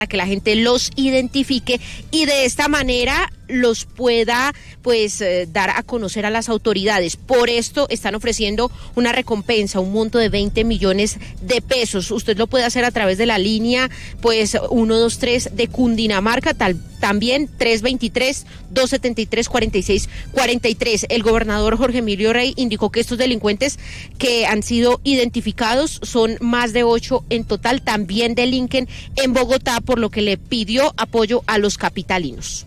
que la gente los identifique y de esta manera los pueda dar a conocer a las autoridades. Por esto están ofreciendo una recompensa, un monto de 20 millones de pesos. Usted lo puede hacer a través de la línea 123 de Cundinamarca, también 323-273-4643. El gobernador Jorge Emilio Rey indicó que estos delincuentes que han sido identificados son más de 8 en total, también delinquen en Bogotá, por lo que le pidió apoyo a los capitalinos.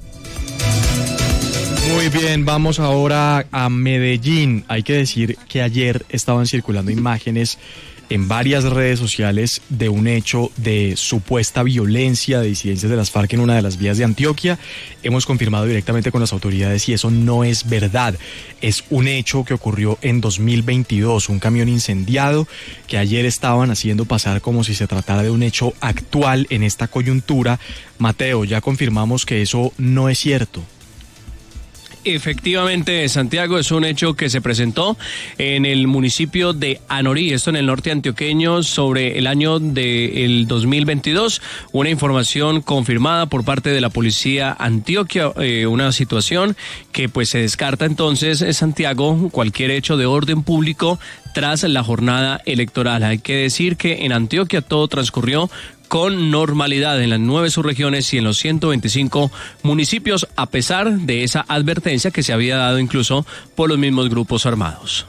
Muy bien, vamos ahora a Medellín. Hay que decir que ayer estaban circulando imágenes en varias redes sociales de un hecho de supuesta violencia de disidencias de las FARC en una de las vías de Antioquia. Hemos confirmado directamente con las autoridades y eso no es verdad. Es un hecho que ocurrió en 2022, un camión incendiado que ayer estaban haciendo pasar como si se tratara de un hecho actual en esta coyuntura. Mateo, ya confirmamos que eso no es cierto. Efectivamente, Santiago, es un hecho que se presentó en el municipio de Anorí, esto en el norte antioqueño, sobre el año del 2022. Una información confirmada por parte de la policía Antioquia, una situación que se descarta entonces, Santiago, cualquier hecho de orden público tras la jornada electoral. Hay que decir que en Antioquia todo transcurrió con normalidad en las 9 subregiones y en los 125 municipios, a pesar de esa advertencia que se había dado incluso por los mismos grupos armados.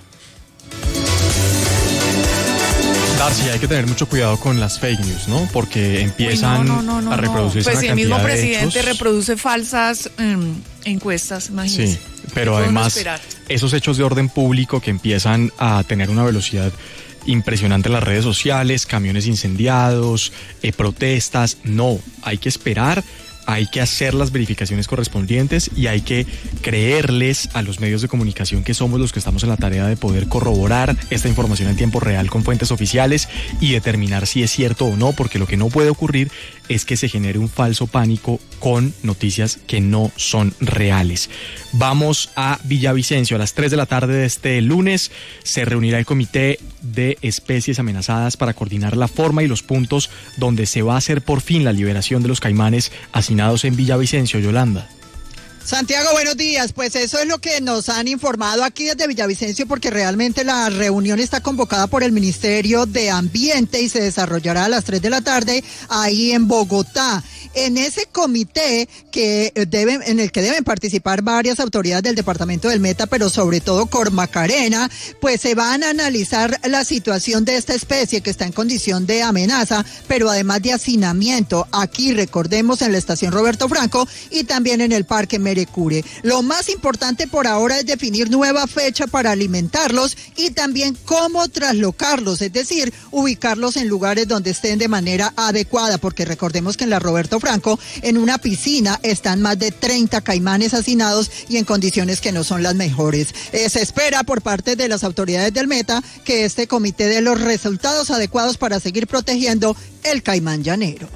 Darcy, hay que tener mucho cuidado con las fake news, ¿no? Porque empiezan a reproducirse una Pues si cantidad el mismo de presidente hechos. reproduce falsas encuestas, imagínense. Sí, pero además esos hechos de orden público que empiezan a tener una velocidad impresionante en las redes sociales, camiones incendiados, protestas, no, hay que esperar, hay que hacer las verificaciones correspondientes y hay que creerles a los medios de comunicación que somos los que estamos en la tarea de poder corroborar esta información en tiempo real con fuentes oficiales y determinar si es cierto o no, porque lo que no puede ocurrir es que se genere un falso pánico con noticias que no son reales. Vamos a Villavicencio. A las 3 de la tarde de este lunes se reunirá el Comité de Especies Amenazadas para coordinar la forma y los puntos donde se va a hacer por fin la liberación de los caimanes hacinados en Villavicencio. Yolanda. Santiago, buenos días. Pues eso es lo que nos han informado aquí desde Villavicencio, porque realmente la reunión está convocada por el Ministerio de Ambiente y se desarrollará a las 3 de la tarde ahí en Bogotá. En ese comité en el que deben participar varias autoridades del departamento del Meta, pero sobre todo Cormacarena, pues se van a analizar la situación de esta especie que está en condición de amenaza, pero además de hacinamiento. Aquí, recordemos, en la estación Roberto Franco y también en el Parque Merecure. Lo más importante por ahora es definir nueva fecha para alimentarlos y también cómo traslocarlos, es decir, ubicarlos en lugares donde estén de manera adecuada, porque recordemos que en la Roberto Franco, en una piscina, están más de 30 caimanes hacinados y en condiciones que no son las mejores. Se espera por parte de las autoridades del Meta que este comité dé los resultados adecuados para seguir protegiendo el caimán llanero.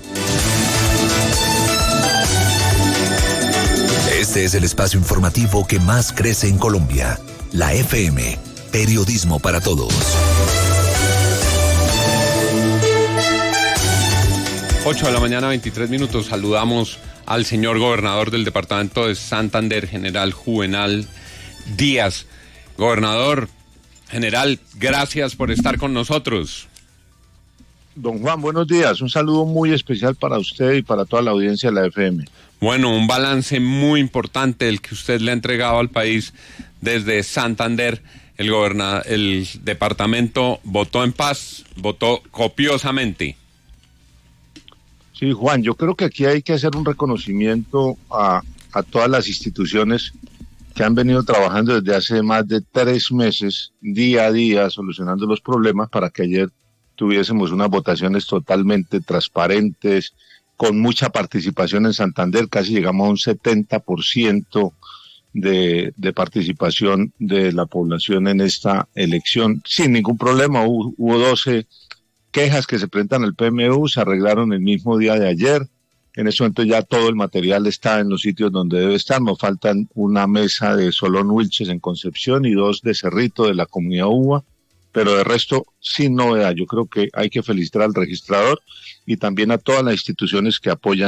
Este es el espacio informativo que más crece en Colombia. La FM, periodismo para todos. 8 de la mañana, 23 minutos. Saludamos al señor gobernador del departamento de Santander, general Juvenal Díaz. Gobernador, general, gracias por estar con nosotros. Don Juan, buenos días. Un saludo muy especial para usted y para toda la audiencia de la FM. Bueno, un balance muy importante el que usted le ha entregado al país desde Santander. El departamento votó en paz, votó copiosamente. Sí, Juan, yo creo que aquí hay que hacer un reconocimiento a todas las instituciones que han venido trabajando desde hace más de 3 meses, día a día, solucionando los problemas para que ayer tuviésemos unas votaciones totalmente transparentes, con mucha participación en Santander. Casi llegamos a un 70% de participación de la población en esta elección, sin ningún problema. Hubo 12 quejas que se presentan al PMU, se arreglaron el mismo día de ayer. En ese momento ya todo el material está en los sitios donde debe estar. Nos faltan una mesa de Solón Wilches en Concepción y 2 de Cerrito de la comunidad UBA. pero de resto sin novedad. Yo creo que hay que felicitar al registrador y también a todas las instituciones que apoyan